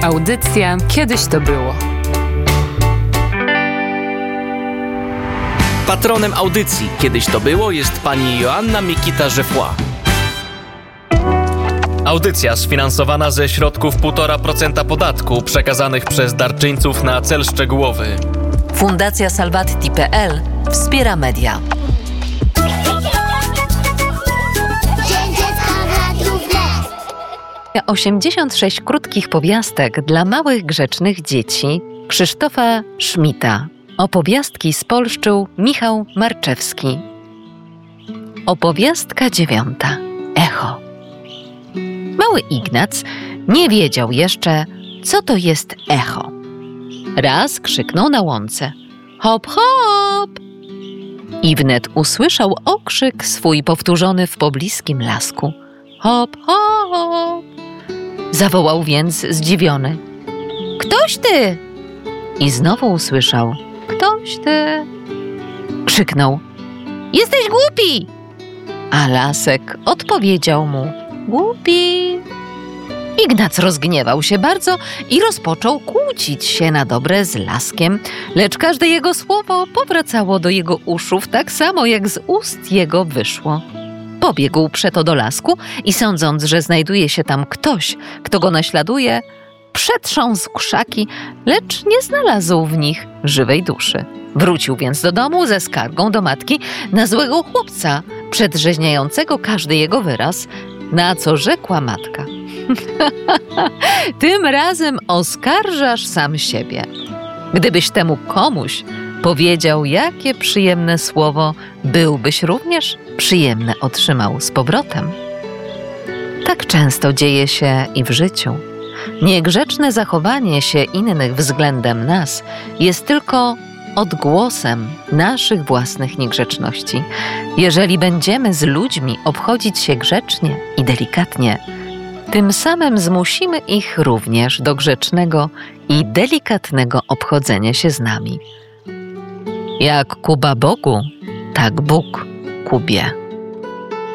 Audycja Kiedyś to było. Patronem audycji Kiedyś to było jest pani Joanna Mikita-Żefła. Audycja sfinansowana ze środków 1,5% podatku przekazanych przez darczyńców na cel szczegółowy. Fundacja Salvati.pl wspiera media. Dzień dziecka w Radiu Wnet. 86 krótkich powiastek dla małych, grzecznych dzieci Krzysztofa Szmita. Opowiastki spolszczył Michał Marczewski. Opowiastka 9. Echo. Mały Ignac nie wiedział jeszcze, co to jest echo. Raz krzyknął na łące: hop, hop! I wnet usłyszał okrzyk swój powtórzony w pobliskim lasku: hop, hop! Zawołał więc zdziwiony: ktoś ty? I znowu usłyszał: ktoś ty? Krzyknął: jesteś głupi! A lasek odpowiedział mu: głupi. Ignac rozgniewał się bardzo i rozpoczął kłócić się na dobre z laskiem, lecz każde jego słowo powracało do jego uszów tak samo, jak z ust jego wyszło. Pobiegł przeto do lasku i sądząc, że znajduje się tam ktoś, kto go naśladuje, przetrząsł krzaki, lecz nie znalazł w nich żywej duszy. Wrócił więc do domu ze skargą do matki na złego chłopca, przedrzeźniającego każdy jego wyraz, na co rzekła matka: tym razem oskarżasz sam siebie. Gdybyś temu komuś powiedział jakie przyjemne słowo, byłbyś również przyjemne otrzymał z powrotem. Tak często dzieje się i w życiu. Niegrzeczne zachowanie się innych względem nas jest tylko odgłosem naszych własnych niegrzeczności. Jeżeli będziemy z ludźmi obchodzić się grzecznie i delikatnie, tym samym zmusimy ich również do grzecznego i delikatnego obchodzenia się z nami. Jak Kuba Bogu, tak Bóg Kubie.